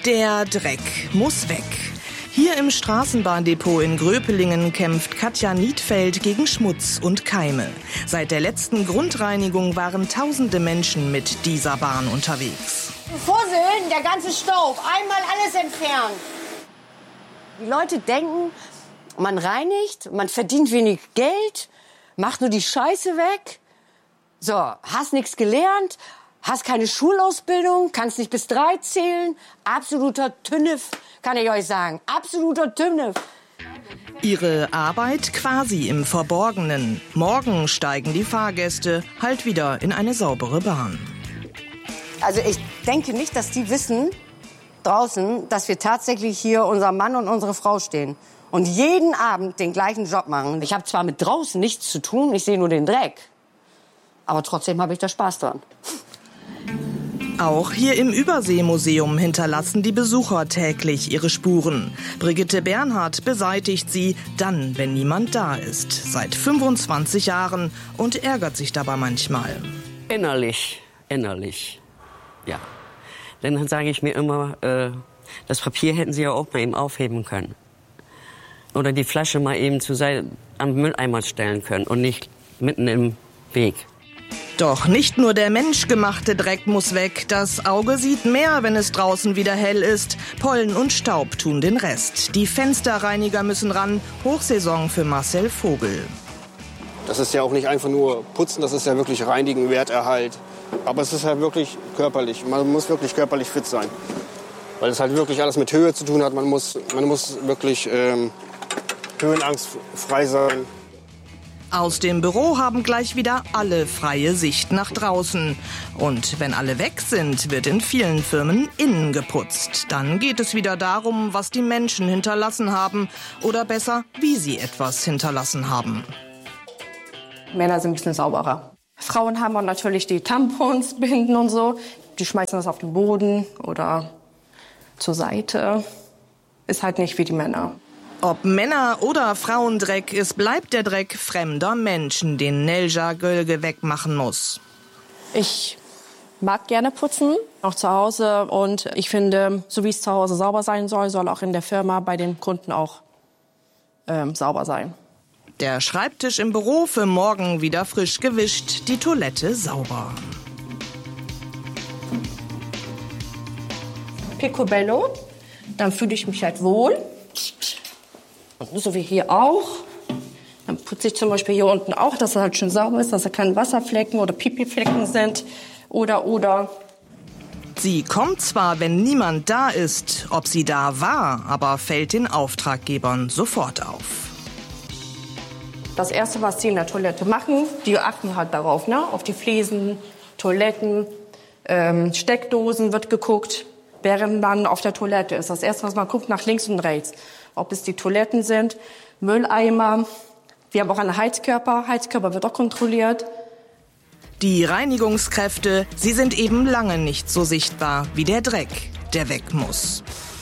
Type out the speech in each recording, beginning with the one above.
Der Dreck muss weg. Hier im Straßenbahndepot in Gröpelingen kämpft Katja Niedfeld gegen Schmutz und Keime. Seit der letzten Grundreinigung waren tausende Menschen mit dieser Bahn unterwegs. Fusseln, der ganze Staub, einmal alles entfernen. Die Leute denken, man reinigt, man verdient wenig Geld, macht nur die Scheiße weg. So, hast nichts gelernt, hast keine Schulausbildung, kannst nicht bis 3 zählen. Absoluter Tünnef, kann ich euch sagen. Absoluter Tünnef. Ihre Arbeit quasi im Verborgenen. Morgen steigen die Fahrgäste halt wieder in eine saubere Bahn. Also ich denke nicht, dass die wissen draußen, dass wir tatsächlich hier unser Mann und unsere Frau stehen. Und jeden Abend den gleichen Job machen. Ich habe zwar mit draußen nichts zu tun, ich sehe nur den Dreck. Aber trotzdem habe ich da Spaß dran. Auch hier im Überseemuseum hinterlassen die Besucher täglich ihre Spuren. Brigitte Bernhard beseitigt sie dann, wenn niemand da ist. Seit 25 Jahren und ärgert sich dabei manchmal. Innerlich, ja. Denn dann sage ich mir immer, das Papier hätten Sie ja auch mal eben aufheben können. Oder die Flasche mal eben am Mülleimer stellen können und nicht mitten im Weg. Doch nicht nur der menschgemachte Dreck muss weg. Das Auge sieht mehr, wenn es draußen wieder hell ist. Pollen und Staub tun den Rest. Die Fensterreiniger müssen ran. Hochsaison für Marcel Vogel. Das ist ja auch nicht einfach nur putzen, das ist ja wirklich reinigen, Werterhalt. Aber es ist halt wirklich körperlich. Man muss wirklich körperlich fit sein. Weil es halt wirklich alles mit Höhe zu tun hat. Man muss wirklich höhenangstfrei sein. Aus dem Büro haben gleich wieder alle freie Sicht nach draußen. Und wenn alle weg sind, wird in vielen Firmen innen geputzt. Dann geht es wieder darum, was die Menschen hinterlassen haben. Oder besser, wie sie etwas hinterlassen haben. Männer sind ein bisschen sauberer. Frauen haben auch natürlich die Tampons, Binden und so. Die schmeißen das auf den Boden oder zur Seite. Ist halt nicht wie die Männer. Ob Männer- oder Frauendreck, es bleibt der Dreck fremder Menschen, den Nelja Gölge wegmachen muss. Ich mag gerne putzen, auch zu Hause. Und ich finde, so wie es zu Hause sauber sein soll, soll auch in der Firma bei den Kunden auch sauber sein. Der Schreibtisch im Büro für morgen wieder frisch gewischt, die Toilette sauber. Picobello, dann fühle ich mich halt wohl. Und so wie hier auch. Dann putze ich zum Beispiel hier unten auch, dass er halt schön sauber ist, dass da keine Wasserflecken oder Pipi-Flecken sind. Oder. Sie kommt zwar, wenn niemand da ist, ob sie da war, aber fällt den Auftraggebern sofort auf. Das Erste, was sie in der Toilette machen, die achten halt darauf, ne? Auf die Fliesen, Toiletten, Steckdosen wird geguckt, während man auf der Toilette ist. Das Erste, was man guckt, nach links und rechts. Ob es die Toiletten sind, Mülleimer. Wir haben auch einen Heizkörper. Heizkörper wird auch kontrolliert. Die Reinigungskräfte, sie sind eben lange nicht so sichtbar wie der Dreck, der weg muss.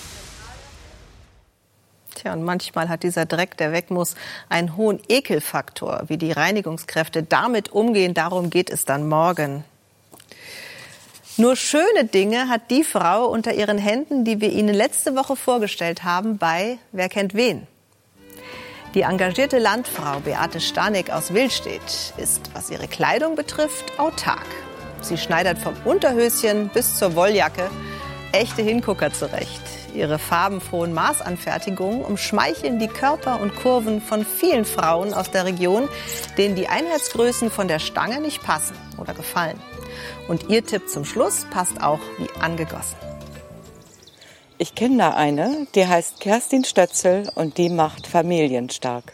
Tja, und manchmal hat dieser Dreck, der weg muss, einen hohen Ekelfaktor. Wie die Reinigungskräfte damit umgehen, darum geht es dann morgen. Nur schöne Dinge hat die Frau unter ihren Händen, die wir Ihnen letzte Woche vorgestellt haben bei Wer kennt wen? Die engagierte Landfrau Beate Stanek aus Willstedt ist, was ihre Kleidung betrifft, autark. Sie schneidert vom Unterhöschen bis zur Wolljacke echte Hingucker zurecht. Ihre farbenfrohen Maßanfertigungen umschmeicheln die Körper und Kurven von vielen Frauen aus der Region, denen die Einheitsgrößen von der Stange nicht passen oder gefallen. Und ihr Tipp zum Schluss passt auch wie angegossen. Ich kenne da eine, die heißt Kerstin Stötzel und die macht Familien stark.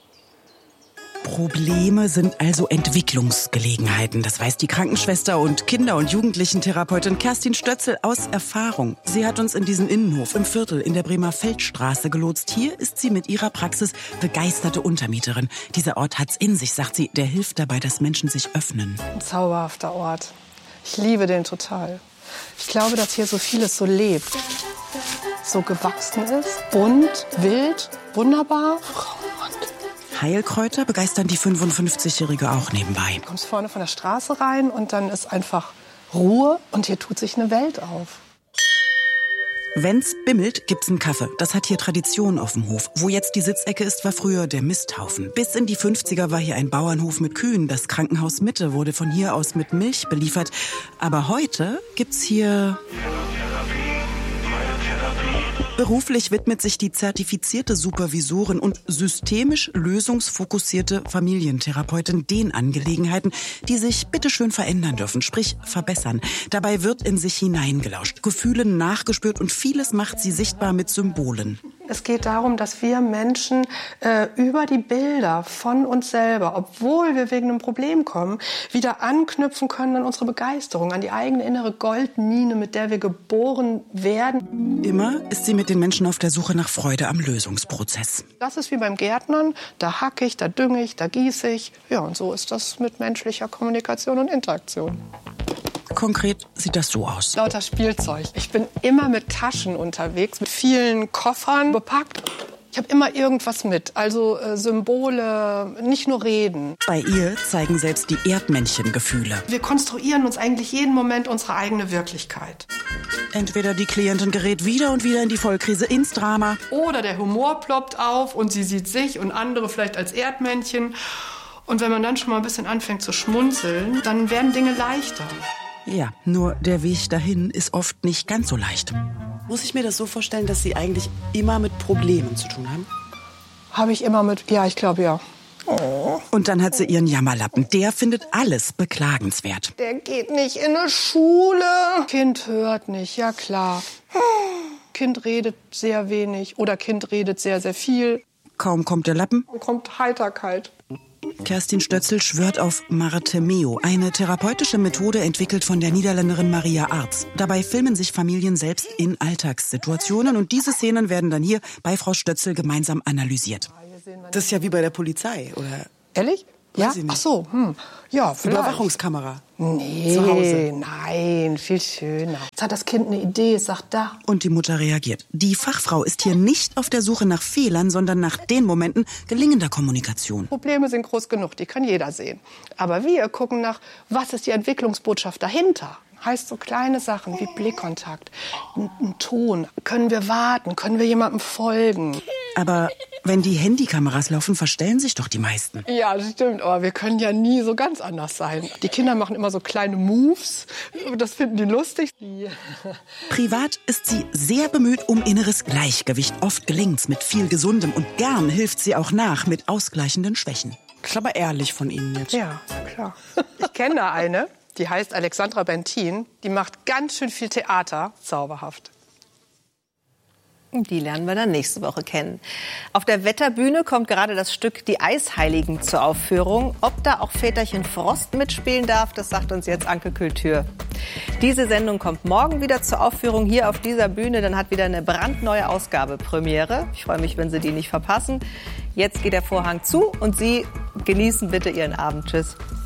Probleme sind also Entwicklungsgelegenheiten. Das weiß die Krankenschwester und Kinder- und Jugendlichentherapeutin Kerstin Stötzel aus Erfahrung. Sie hat uns in diesen Innenhof im Viertel in der Bremer Feldstraße gelotst. Hier ist sie mit ihrer Praxis begeisterte Untermieterin. Dieser Ort hat's in sich, sagt sie. Der hilft dabei, dass Menschen sich öffnen. Ein zauberhafter Ort. Ich liebe den total. Ich glaube, dass hier so vieles so lebt. So gewachsen ist, bunt, wild, wunderbar. Heilkräuter begeistern die 55-Jährige auch nebenbei. Du kommst vorne von der Straße rein und dann ist einfach Ruhe und hier tut sich eine Welt auf. Wenn's bimmelt, gibt's einen Kaffee. Das hat hier Tradition auf dem Hof. Wo jetzt die Sitzecke ist, war früher der Misthaufen. Bis in die 50er war hier ein Bauernhof mit Kühen. Das Krankenhaus Mitte wurde von hier aus mit Milch beliefert. Aber heute gibt's hier... Beruflich widmet sich die zertifizierte Supervisorin und systemisch lösungsfokussierte Familientherapeutin den Angelegenheiten, die sich bitteschön verändern dürfen, sprich verbessern. Dabei wird in sich hineingelauscht, Gefühlen nachgespürt und vieles macht sie sichtbar mit Symbolen. Es geht darum, dass wir Menschen über die Bilder von uns selber, obwohl wir wegen einem Problem kommen, wieder anknüpfen können an unsere Begeisterung, an die eigene innere Goldmine, mit der wir geboren werden. Immer ist sie mit den Menschen auf der Suche nach Freude am Lösungsprozess. Das ist wie beim Gärtnern. Da hacke ich, da dünge ich, da gieße ich. Ja, und so ist das mit menschlicher Kommunikation und Interaktion. Konkret sieht das so aus. Lauter Spielzeug. Ich bin immer mit Taschen unterwegs, mit vielen Koffern bepackt. Ich habe immer irgendwas mit, also Symbole, nicht nur reden. Bei ihr zeigen selbst die Erdmännchen Gefühle. Wir konstruieren uns eigentlich jeden Moment unsere eigene Wirklichkeit. Entweder die Klientin gerät wieder und wieder in die Vollkrise, ins Drama. Oder der Humor ploppt auf und sie sieht sich und andere vielleicht als Erdmännchen. Und wenn man dann schon mal ein bisschen anfängt zu schmunzeln, dann werden Dinge leichter. Ja, nur der Weg dahin ist oft nicht ganz so leicht. Muss ich mir das so vorstellen, dass Sie eigentlich immer mit Problemen zu tun haben? Habe ich immer mit, ja, ich glaube ja. Oh. Und dann hat sie ihren Jammerlappen. Der findet alles beklagenswert. Der geht nicht in eine Schule. Kind hört nicht, ja klar. Kind redet sehr wenig oder Kind redet sehr, sehr viel. Kaum kommt der Lappen, kommt Heiterkeit. Kerstin Stötzl schwört auf Martemeo, eine therapeutische Methode entwickelt von der Niederländerin Maria Arz. Dabei filmen sich Familien selbst in Alltagssituationen und diese Szenen werden dann hier bei Frau Stötzl gemeinsam analysiert. Das ist ja wie bei der Polizei, oder? Ehrlich? Ja? Ach so, ja, vielleicht. Überwachungskamera. Nee, zu Hause. Nein, viel schöner. Jetzt hat das Kind eine Idee, es sagt da. Und die Mutter reagiert. Die Fachfrau ist hier nicht auf der Suche nach Fehlern, sondern nach den Momenten gelingender Kommunikation. Probleme sind groß genug, die kann jeder sehen. Aber wir gucken nach, was ist die Entwicklungsbotschaft dahinter? Heißt so kleine Sachen wie Blickkontakt, ein Ton. Können wir warten? Können wir jemandem folgen? Aber wenn die Handykameras laufen, verstellen sich doch die meisten. Ja, das stimmt. Aber wir können ja nie so ganz anders sein. Die Kinder machen immer so kleine Moves. Das finden die lustig. Privat ist sie sehr bemüht um inneres Gleichgewicht. Oft gelingt's mit viel Gesundem und gern hilft sie auch nach mit ausgleichenden Schwächen. Das ist aber ehrlich von Ihnen jetzt. Ja, klar. Ich kenne da eine, die heißt Alexandra Bentin. Die macht ganz schön viel Theater, zauberhaft. Die lernen wir dann nächste Woche kennen. Auf der Wetterbühne kommt gerade das Stück Die Eisheiligen zur Aufführung. Ob da auch Väterchen Frost mitspielen darf, das sagt uns jetzt Anke Kultur. Diese Sendung kommt morgen wieder zur Aufführung hier auf dieser Bühne. Dann hat wieder eine brandneue Ausgabe Premiere. Ich freue mich, wenn Sie die nicht verpassen. Jetzt geht der Vorhang zu und Sie genießen bitte Ihren Abend. Tschüss.